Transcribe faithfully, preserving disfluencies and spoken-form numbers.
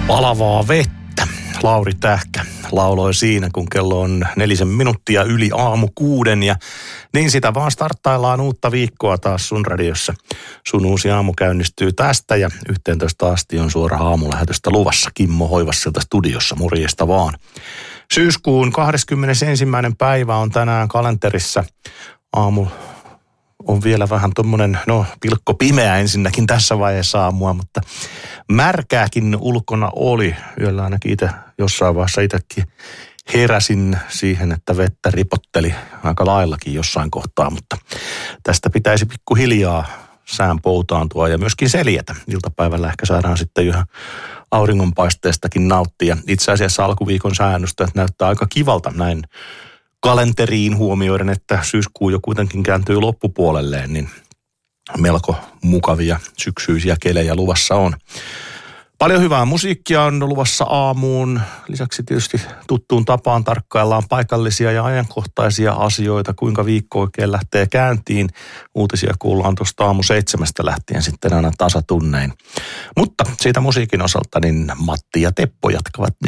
Palavaa vettä. Lauri Tähkä lauloi siinä, kun kello on nelisen minuuttia yli aamu kuuden. Ja niin sitä vaan starttaillaan uutta viikkoa taas sun radiossa. Sun uusi aamu käynnistyy tästä ja yhteentoista asti on suora aamulähetystä luvassa. Kimmo Hoivassilta studiossa, morjesta vaan. Syyskuun kahdeskymmenesensimmäinen päivä on tänään kalenterissa. Aamu on vielä vähän tommonen, no pilkko pimeä ensinnäkin tässä vaiheessa aamua, mutta märkääkin ulkona oli. Yöllä ainakin itse jossain vaiheessa itsekin heräsin siihen, että vettä ripotteli aika laillakin jossain kohtaa, mutta tästä pitäisi pikkuhiljaa sään poutaantua ja myöskin seljetä. Iltapäivällä ehkä saadaan sitten ihan auringonpaisteestakin nauttia. Itse asiassa alkuviikon säännöstä näyttää aika kivalta näin kalenteriin huomioiden, että syyskuu jo kuitenkin kääntyy loppupuolelleen, niin melko mukavia syksyisiä kelejä luvassa on. Paljon hyvää musiikkia on luvassa aamuun. Lisäksi tietysti tuttuun tapaan tarkkaillaan paikallisia ja ajankohtaisia asioita, kuinka viikko oikein lähtee käyntiin. Uutisia kuullaan tuosta aamu seitsemästä lähtien sitten aina tasatunnein. Mutta siitä musiikin osalta niin Matti ja Teppo jatkavat